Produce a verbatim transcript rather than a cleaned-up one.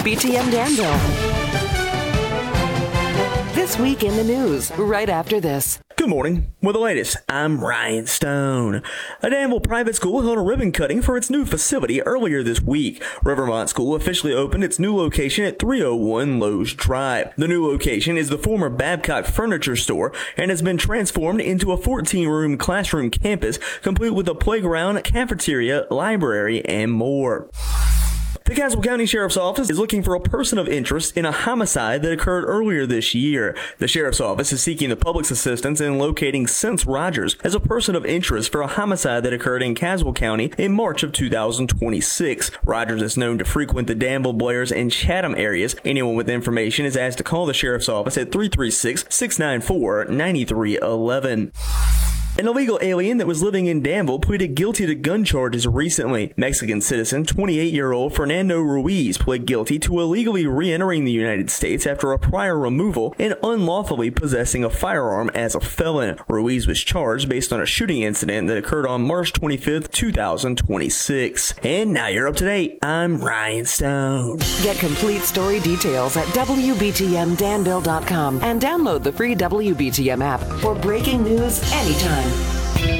B T M Danville. This week in the news, right after this. Good morning. With the latest, I'm Ryan Stone. A Danville private school held a ribbon cutting for its new facility earlier this week. Rivermont School officially opened its new location at three oh one Lowe's Drive. The new location is the former Babcock Furniture Store and has been transformed into a fourteen-room classroom campus, complete with a playground, cafeteria, library, and more. The Caswell County Sheriff's Office is looking for a person of interest in a homicide that occurred earlier this year. The Sheriff's Office is seeking the public's assistance in locating Sense Rogers as a person of interest for a homicide that occurred in Caswell County in March of two thousand twenty-six. Rogers is known to frequent the Danville, Blair's, and Chatham areas. Anyone with information is asked to call the Sheriff's Office at three three six, six nine four, nine three one one. An illegal alien that was living in Danville pleaded guilty to gun charges recently. Mexican citizen twenty-eight-year-old Fernando Ruiz pled guilty to illegally re-entering the United States after a prior removal and unlawfully possessing a firearm as a felon. Ruiz was charged based on a shooting incident that occurred on March twenty-fifth, two thousand twenty-six. And now you're up to date. I'm Ryan Stone. Get complete story details at W B T M Danville dot com and download the free W B T M app for breaking news anytime.